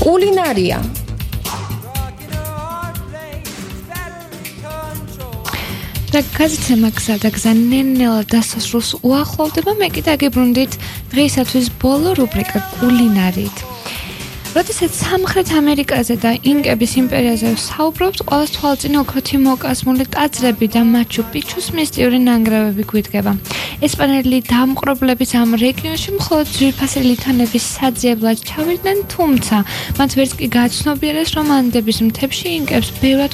კულინარია. და გაზეთმა გზა ნელ-ნელა დასასრულს უახლოვდება. მე კიდე გიბრუნდით დღეისათვის ბოლო რუბრიკა კულინარიით. როდესაც სამხრეთ ამერიკაზე და ინკების იმპერიაზე საუბრობთ, ყოველს თვალწინ ოქროთი მოკასმული ტაძრები და მაჩუ-პიჩუს მისტიური ნანგრევები გვიდგება. ესპანელი დამპყრობლების ამ რეგიონში მხოლოდ ძვირფასი ლითონების საძიებლად ჩავიდნენ, თუმცა მათ ვერც კი გაცნობიერეს, რომ ანდების მთებში ინკებს ბევრად